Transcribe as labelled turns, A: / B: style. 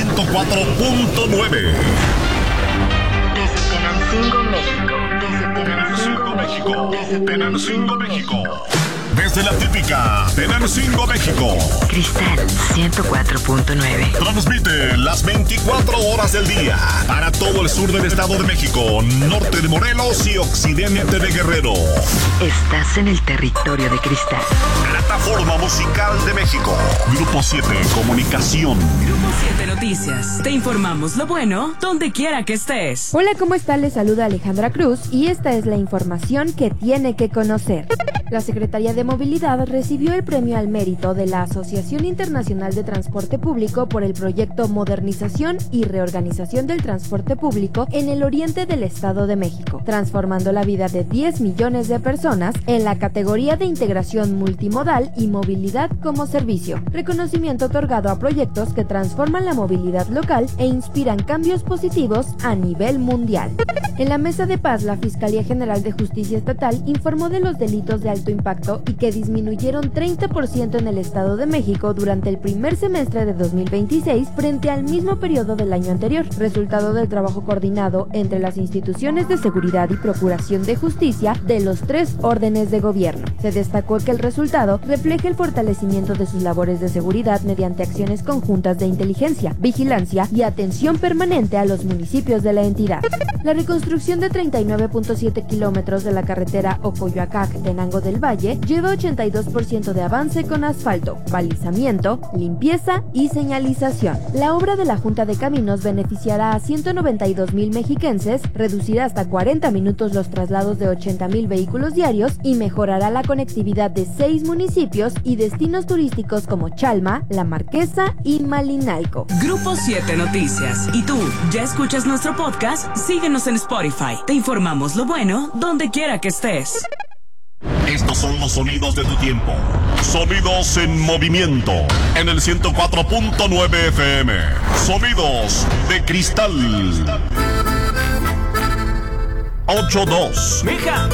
A: 104.9.
B: Desde Tenancingo, México.
A: Desde Tenancingo, México. Desde la típica Tenancingo, México.
B: Cristal 104.9.
A: Transmite las 24 horas del día para todo el sur del Estado de México, norte de Morelos y occidente de Guerrero.
B: Estás en el territorio de Cristal.
A: Plataforma Musical de México. Grupo 7 Comunicación.
C: Grupo 7 Noticias. Te informamos lo bueno donde quiera que estés.
D: Hola, ¿cómo está? Les saluda Alejandra Cruz y esta es la información que tiene que conocer. La Secretaría de Movilidad recibió el premio al mérito de la Asociación Internacional de Transporte Público por el proyecto Modernización y Reorganización del Transporte Público en el oriente del Estado de México, transformando la vida de 10 millones de personas en la categoría de integración multimodal y movilidad como servicio, reconocimiento otorgado a proyectos que transforman la movilidad local e inspiran cambios positivos a nivel mundial. En la mesa de paz, la Fiscalía General de Justicia Estatal informó de los delitos de alto impacto y que disminuyeron 30% en el Estado de México durante el primer semestre de 2026 frente al mismo periodo del año anterior, resultado del trabajo coordinado entre las instituciones de seguridad y procuración de justicia de los 3 órdenes de gobierno. Se destacó que el resultado refleja el fortalecimiento de sus labores de seguridad mediante acciones conjuntas de inteligencia, vigilancia y atención permanente a los municipios de la entidad. La reconstrucción de 39.7 kilómetros de la carretera Ocoyoacac-Tenango del Valle lleva 82% de avance con asfalto, balizamiento, limpieza y señalización. La obra de la Junta de Caminos beneficiará a 192,000 mexiquenses, reducirá hasta 40 minutos los traslados de 80,000 vehículos diarios y mejorará la conectividad de 6 municipios y destinos turísticos como Chalma, La Marquesa y Malinalco.
C: Grupo 7 Noticias. ¿Y tú, ya escuchas nuestro podcast? Síguenos en Spotify. Te informamos lo bueno donde quiera que estés.
A: Estos son los sonidos de tu tiempo. Sonidos en movimiento. En el 104.9 FM. Sonidos de Cristal. 8-2.
E: Mija,